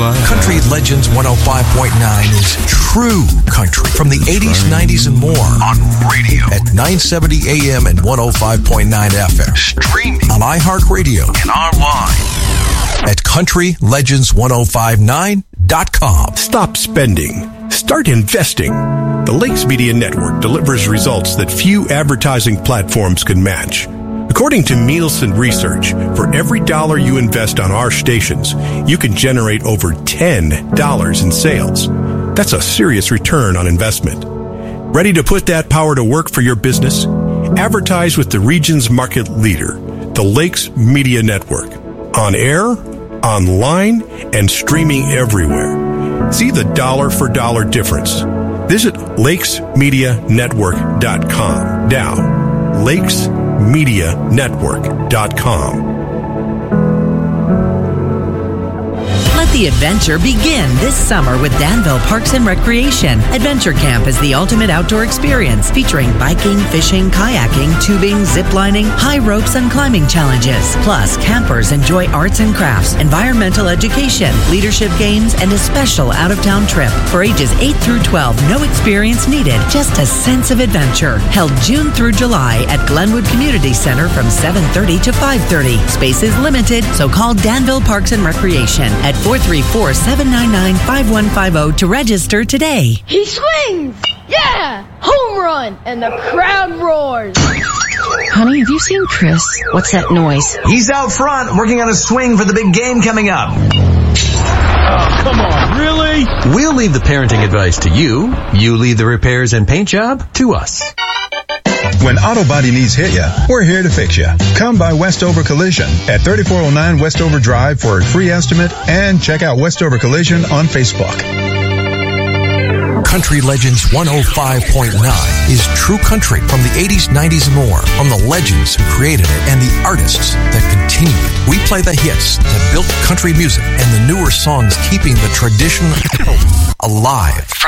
Country Legends 105.9 is true country from the 80s, 90s, and more on radio at 970 AM and 105.9 FM. Streaming on iHeartRadio and online at countrylegends1059.com. Stop spending. Start investing. The Lakes Media Network delivers results that few advertising platforms can match. According to Nielsen Research, for every dollar you invest on our stations, you can generate over $10 in sales. That's a serious return on investment. Ready to put that power to work for your business? Advertise with the region's market leader, the Lakes Media Network. On air, online, and streaming everywhere. See the dollar for dollar difference. Visit lakesmedianetwork.com. Now, lakesmedianetwork.com. Let the adventure begin this summer with Danville Parks and Recreation. Adventure Camp is the ultimate outdoor experience featuring biking, fishing, kayaking, tubing, ziplining, high ropes, and climbing challenges. Plus, campers enjoy arts and crafts, environmental education, leadership games, and a special out-of-town trip. For ages 8 through 12, no experience needed, just a sense of adventure. Held June through July at Glenwood Community Center from 7:30 to 5:30. Space is limited, so call Danville Parks and Recreation at 434-799-5150 to register today. He swings! Yeah! Home run! And the crowd roars. Honey, have you seen Chris? What's that noise? He's out front working on a swing for the big game coming up. Oh, come on, really? We'll leave the parenting advice to you. You leave the repairs and paint job to us. When auto body needs hit ya, we're here to fix ya. Come by Westover Collision at 3409 Westover Drive for a free estimate and check out Westover Collision on Facebook. Country Legends 105.9 is true country from the 80s, 90s, and more. From the legends who created it and the artists that continue it. We play the hits that built country music and the newer songs keeping the tradition alive.